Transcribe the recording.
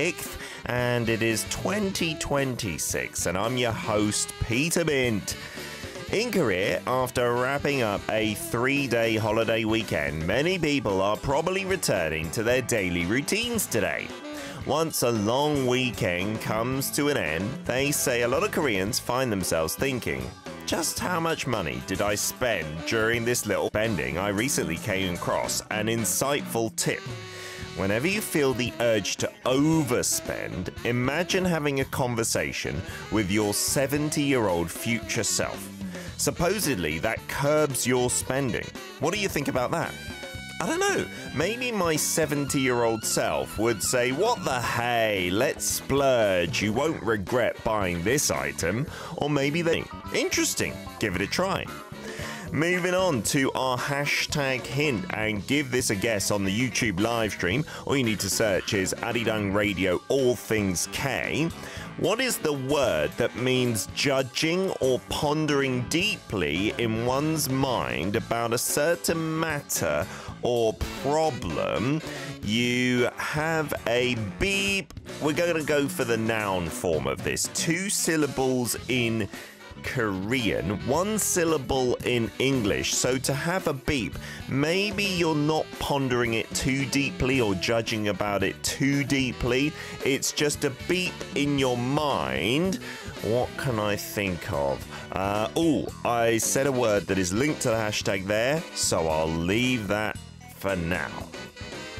and it is 2026, and I'm your host, Peter Bint. In Korea, after wrapping up a 3-day holiday weekend, many people are probably returning to their daily routines today. Once a long weekend comes to an end, they say a lot of Koreans find themselves thinking, just how much money did I spend during this little spending? I recently came across an insightful tip. Whenever you feel the urge to overspend, imagine having a conversation with your 70-year-old future self. Supposedly, that curbs your spending. What do you think about that? I don't know, maybe my 70-year-old self would say, what the hey, let's splurge, you won't regret buying this item. Or maybe they, interesting, give it a try. Moving on to our hashtag hint and give this a guess on the YouTube live stream. All you need to search is Arirang Radio All Things K. What is the word that means judging or pondering deeply in one's mind about a certain matter or problem? You have a beep. We're going to go for the noun form of this. 2 syllables in Korean, 1 syllable in English. So to have a beep, maybe you're not pondering it too deeply or judging about it too deeply. It's just a beep in your mind. What can I think of? I said a word that is linked to the hashtag there, so I'll leave that for now.